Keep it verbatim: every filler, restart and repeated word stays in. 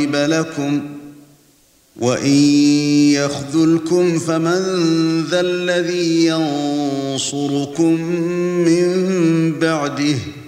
لكم وَإِن يَخْذُلْكُمْ فَمَن ذَا الَّذِي يَنصُرُكُم مِّن بَعْدِهِ